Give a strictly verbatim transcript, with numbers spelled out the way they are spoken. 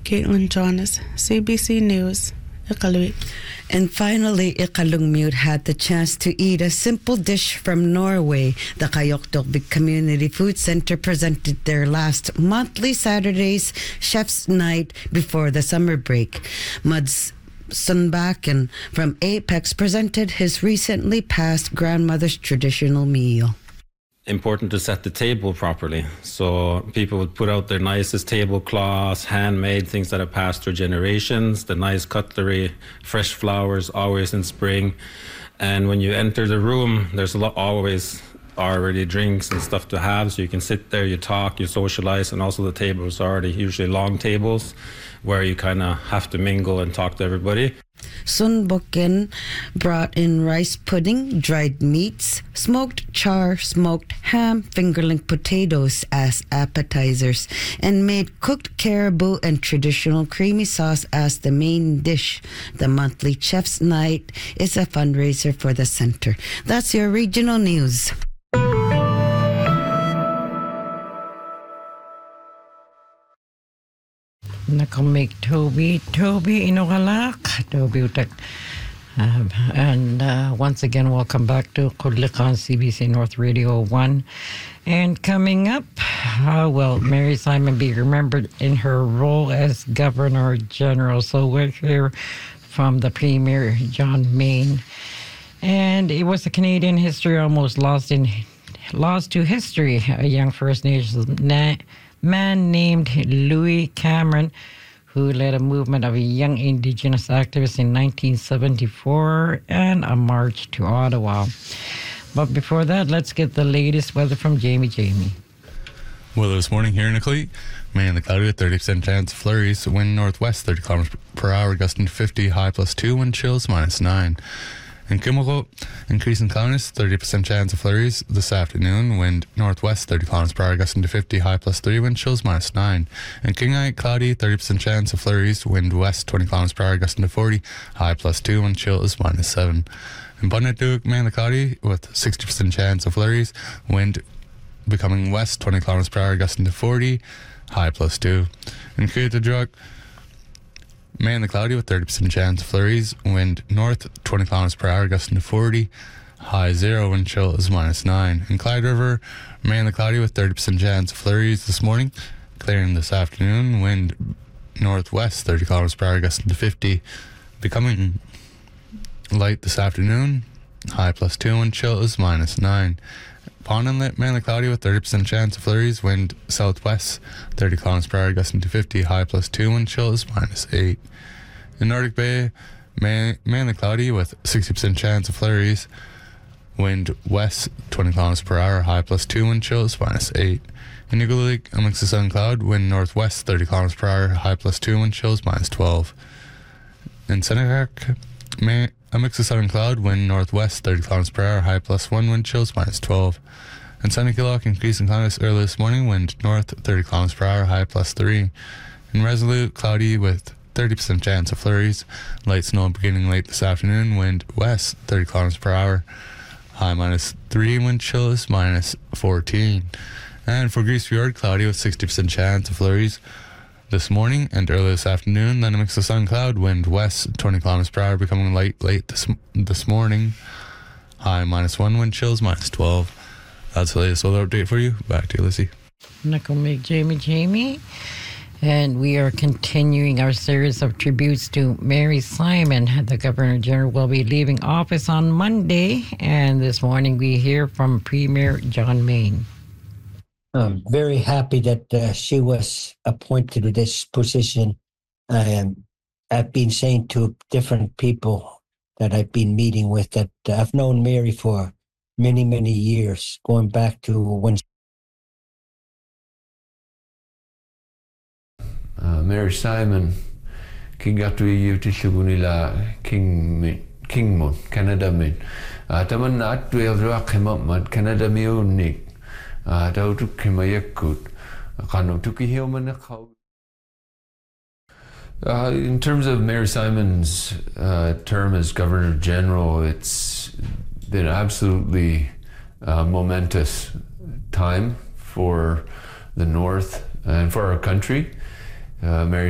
Caitlin Jonas, C B C News, Iqaluit. And finally, Iqaluit had the chance to eat a simple dish from Norway. The Kayokdokvik Community Food Center presented their last monthly Saturday's Chef's Night before the summer break. Muds Sundbakken from Apex presented his recently passed grandmother's traditional meal. Important to set the table properly. So people would put out their nicest tablecloths, handmade things that have passed through generations, the nice cutlery, fresh flowers, always in spring. And when you enter the room, there's a lot, always already drinks and stuff to have. So you can sit there, you talk, you socialize, and also the tables are already usually long tables where you kind of have to mingle and talk to everybody. Sundbakken brought in rice pudding, dried meats, smoked char, smoked ham, fingerling potatoes as appetizers, and made cooked caribou and traditional creamy sauce as the main dish. The monthly Chef's Night is a fundraiser for the center. That's your regional news. Nakamik Toby, Toby Inogalak, Toby Utak. Um, and uh, once again, welcome back to Kudlikan C B C North Radio one. And coming up, uh, well, Mary Simon be remembered in her role as Governor General. So we'll hear from the Premier, John Mayne. And it was a Canadian history almost lost in lost to history. A young First Nations na- man named Louis Cameron, who led a movement of young Indigenous activists in nineteen seventy-four and a march to Ottawa. But before that, let's get the latest weather from Jamie Jamie. Weather this morning here in Iqaluit, mainly cloudy with thirty percent chance of flurries, wind northwest thirty kilometers per hour, gusting to fifty, high plus two, wind chills minus nine. In Kimilko, increasing cloudiness, thirty percent chance of flurries this afternoon. Wind northwest, thirty kilometers per hour, gusting to fifty, high plus three, wind chills minus nine. In Kingaite, cloudy, thirty percent chance of flurries. Wind west, twenty kilometers per hour, gusting to forty, high plus two, wind chill is minus seven. In Bunaduk, mainly cloudy with sixty percent chance of flurries. Wind becoming west, twenty kilometers per hour, gusting to forty, high plus two. In Kutadruk, mainly cloudy with thirty percent chance of flurries. Wind north, twenty kilometers per hour, gusting to forty. High zero, wind chill is minus nine. In Clyde River, mainly cloudy with thirty percent chance of flurries this morning. Clearing this afternoon. Wind northwest, thirty kilometers per hour, gusting to fifty. Becoming light this afternoon. High plus two, wind chill is minus nine. Pond Inlet, mainly cloudy with thirty percent chance of flurries. Wind southwest, thirty kilometers per hour, gusting to fifty. High plus two, wind chill is minus eight. In Nordic Bay, ma- mainly cloudy with sixty percent chance of flurries. Wind west, twenty kilometers per hour. High plus two, wind chill is minus eight. In Eagle Lake, a mix of sun and cloud. Wind northwest, thirty kilometers per hour. High plus two, wind chill is minus twelve. In Senecac, ma- a mix of sun and cloud. Wind northwest, thirty kilometers per hour. High plus one, wind chills minus twelve. In Sunny Killock, increasing cloudiness early this morning. Wind north, thirty kilometers per hour. High plus three. In Resolute, cloudy with thirty percent chance of flurries. Light snow beginning late this afternoon. Wind west, thirty kilometers per hour. High minus three. Wind chill is minus fourteen. And for Grease Fjord, cloudy with sixty percent chance of flurries this morning and early this afternoon. Then a mix of sun and cloud. Wind west, twenty kilometers per hour, becoming light late this this morning. High minus one, wind chills minus twelve. That's the latest weather update for you. Back to you, Lizzie. Nakamik Jamie Jamie. And we are continuing our series of tributes to Mary Simon. The Governor General will be leaving office on Monday. And this morning we hear from Premier John Mayne. I'm very happy that uh, she was appointed to this position. Um, I've been saying to different people that I've been meeting with that uh, I've known Mary for many, many years, going back to when Uh, Mary Simon, King Gatui Yuti Shugunila, King King Mon, Canada Min. Taman at twelve rock him up, mad Canada Munich. Tau took him a yakut. Kano took a human a cow. In terms of Mary Simon's uh, term as Governor General, it's been absolutely uh, momentous time for the North and for our country. Uh, Mary